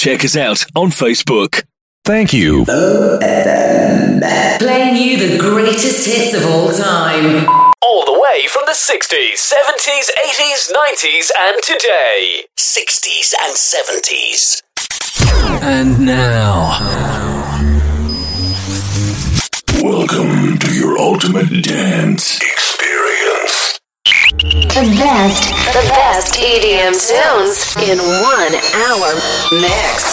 check us out on Facebook. Thank you. Playing you the greatest hits of all time. All the way from the 60s, 70s, 80s, 90s, and today. 60s and 70s. And now. Welcome to your ultimate dance experience. The best EDM tunes in 1 hour mix.